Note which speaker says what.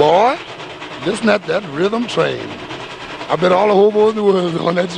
Speaker 1: Boy, listen at that rhythm train. I bet all the hobos in the world is on that